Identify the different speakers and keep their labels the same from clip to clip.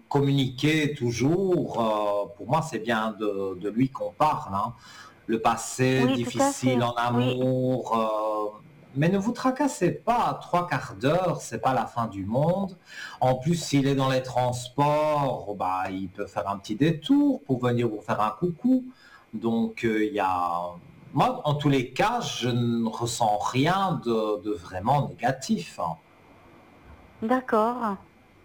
Speaker 1: communiquer toujours, pour moi, c'est bien de lui qu'on parle, hein. Le passé
Speaker 2: Oui, tout à
Speaker 1: difficile
Speaker 2: fait.
Speaker 1: en
Speaker 2: Oui,
Speaker 1: amour, mais ne vous tracassez pas, trois quarts d'heure, c'est pas la fin du monde. En plus, s'il est dans les transports, bah, il peut faire un petit détour pour venir vous faire un coucou. Donc, il y a... Moi, en tous les cas, je ne ressens rien de vraiment négatif, hein.
Speaker 2: d'accord.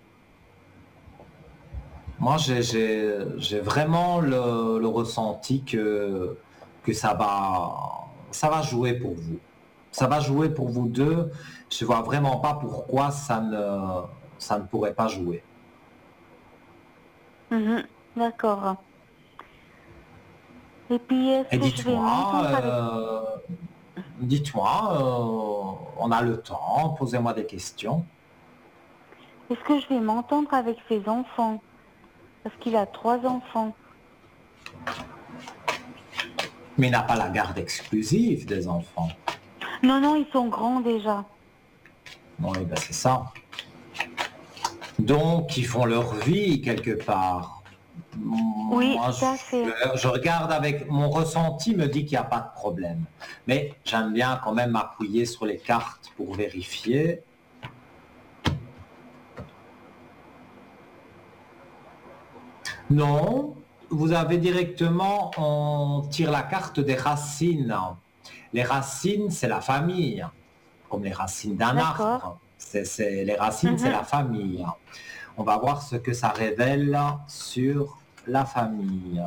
Speaker 1: Moi, j'ai vraiment le ressenti que ça va jouer pour vous. Ça va jouer pour vous deux. Je vois vraiment pas pourquoi ça ne pourrait pas jouer.
Speaker 2: Mhm, d'accord. Et puis, est-ce
Speaker 1: Et
Speaker 2: que je vais m'entendre avec...
Speaker 1: dites-moi, on a le temps, posez-moi des questions.
Speaker 2: Est-ce que je vais m'entendre avec ses enfants? Parce qu'il a 3 enfants.
Speaker 1: Mais il n'a pas la garde exclusive des enfants.
Speaker 2: Non, non, ils sont grands déjà.
Speaker 1: Oui, ben c'est ça. Donc, ils font leur vie quelque part.
Speaker 2: Oui,
Speaker 1: Moi,
Speaker 2: tout à fait.
Speaker 1: je regarde avec mon ressenti me dit qu'il n'y a pas de problème. Mais j'aime bien quand même appuyer sur les cartes pour vérifier. Non, vous avez directement, on tire la carte des racines. Les racines, c'est la famille, comme les racines d'un
Speaker 2: D'accord.
Speaker 1: arbre. Les racines, c'est la
Speaker 2: Mhm.
Speaker 1: famille. On va voir ce que ça révèle sur la famille.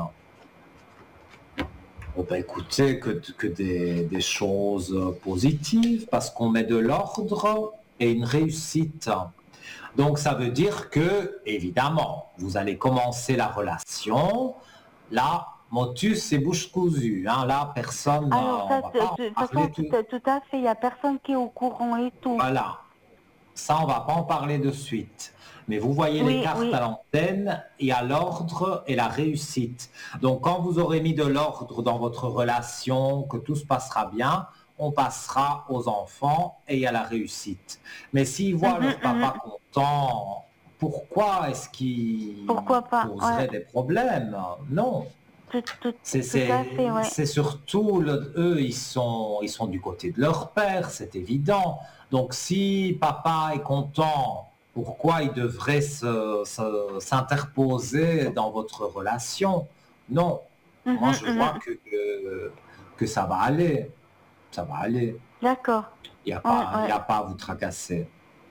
Speaker 1: Oh ben écoutez, que des choses positives, parce qu'on met de l'ordre et une réussite. Donc ça veut dire que, évidemment, vous allez commencer la relation. Là, motus et bouche cousue, hein. Là, personne,
Speaker 2: Alors
Speaker 1: on
Speaker 2: ça,
Speaker 1: va
Speaker 2: de
Speaker 1: pas en
Speaker 2: toute
Speaker 1: parler
Speaker 2: façon,
Speaker 1: tout.
Speaker 2: tout à fait, il n'y a personne qui est au courant et tout.
Speaker 1: Voilà, ça, on va pas en parler de suite. Mais vous voyez les
Speaker 2: Oui,
Speaker 1: cartes
Speaker 2: oui.
Speaker 1: à l'antenne, il y a l'ordre et la réussite. Donc, quand vous aurez mis de l'ordre dans votre relation, que tout se passera bien, on passera aux enfants et il y a la réussite. Mais s'ils voient
Speaker 2: Mhm,
Speaker 1: leur papa
Speaker 2: mhm.
Speaker 1: content, pourquoi est-ce qu'ils
Speaker 2: Pourquoi pas? Ouais.
Speaker 1: poseraient des problèmes? Non.
Speaker 2: Tout à fait, ouais.
Speaker 1: C'est surtout, eux, ils sont du côté de leur père, c'est évident. Donc si papa est content, pourquoi il devrait s'interposer dans votre relation? Non. Moi,
Speaker 2: Mhm,
Speaker 1: je vois
Speaker 2: mhm.
Speaker 1: que ça va aller. Ça va aller.
Speaker 2: D'accord. Ouais,
Speaker 1: Il y
Speaker 2: ouais.
Speaker 1: a pas à vous tracasser.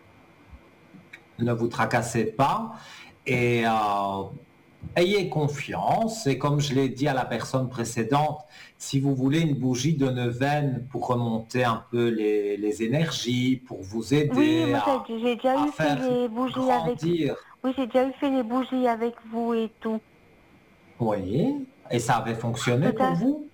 Speaker 1: Ne vous tracassez pas. Et ayez confiance et comme je l'ai dit à la personne précédente, si vous voulez une bougie de neuvaine pour remonter un peu les énergies, pour vous
Speaker 2: Oui,
Speaker 1: aider
Speaker 2: moi j'ai déjà
Speaker 1: à
Speaker 2: eu fait
Speaker 1: faire
Speaker 2: les bougies avec.
Speaker 1: grandir,
Speaker 2: Oui, j'ai déjà eu fait les bougies avec vous et tout.
Speaker 1: oui, et ça avait fonctionné
Speaker 2: Tout
Speaker 1: pour
Speaker 2: à
Speaker 1: vous?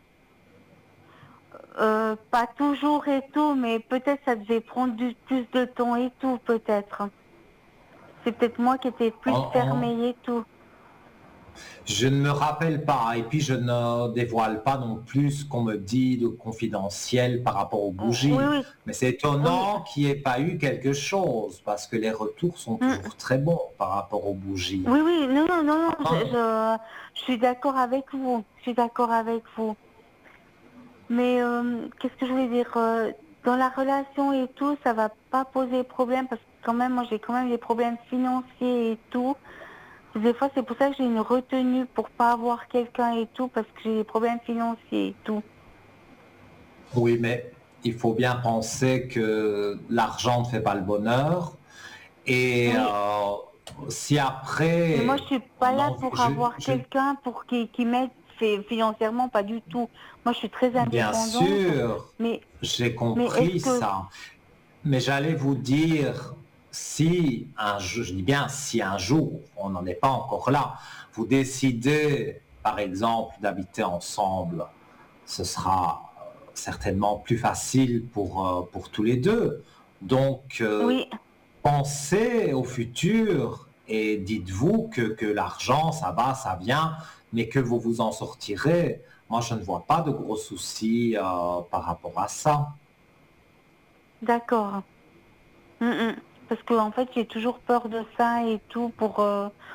Speaker 2: pas toujours et tout, mais peut-être ça devait prendre plus de temps et tout, peut-être. C'est peut-être moi qui étais plus
Speaker 1: En- en-
Speaker 2: fermée et tout.
Speaker 1: je ne me rappelle pas, et puis je ne dévoile pas non plus ce qu'on me dit de confidentiel par rapport aux
Speaker 2: Oui,
Speaker 1: bougies.
Speaker 2: oui,
Speaker 1: Mais c'est
Speaker 2: oui.
Speaker 1: étonnant qu'il n'y ait pas eu quelque chose, parce que les retours sont
Speaker 2: Mm.
Speaker 1: toujours très bons par rapport aux bougies.
Speaker 2: Oui, oui, non, non, non, non,
Speaker 1: Ah,
Speaker 2: je suis d'accord avec vous. Je suis d'accord avec vous. Mais qu'est-ce que je voulais dire dans la relation et tout, ça va pas poser problème parce que quand même, moi j'ai quand même des problèmes financiers et tout. Des fois, c'est pour ça que j'ai une retenue pour pas avoir quelqu'un et tout parce que j'ai des problèmes financiers et tout.
Speaker 1: oui, mais il faut bien penser que l'argent ne fait pas le bonheur. Et
Speaker 2: Oui,
Speaker 1: si
Speaker 2: mais moi je
Speaker 1: après,
Speaker 2: suis pas là pour avoir quelqu'un pour qui m'aide financièrement, pas du tout. Moi, je suis très
Speaker 1: bien
Speaker 2: indépendante.
Speaker 1: sûr,
Speaker 2: Mais
Speaker 1: j'ai
Speaker 2: mais est-ce
Speaker 1: compris
Speaker 2: que
Speaker 1: ça. Mais j'allais vous dire, si un jour, je dis bien si un jour, on n'en est pas encore là, vous décidez, par exemple, d'habiter ensemble, ce sera certainement plus facile pour tous les deux. Donc,
Speaker 2: oui.
Speaker 1: pensez au futur et dites-vous que l'argent, ça va, ça vient, mais que vous vous en sortirez. Moi, je ne vois pas de gros soucis par rapport à ça.
Speaker 2: D'accord. Mm, mm. Parce que en fait, j'ai toujours peur de ça et tout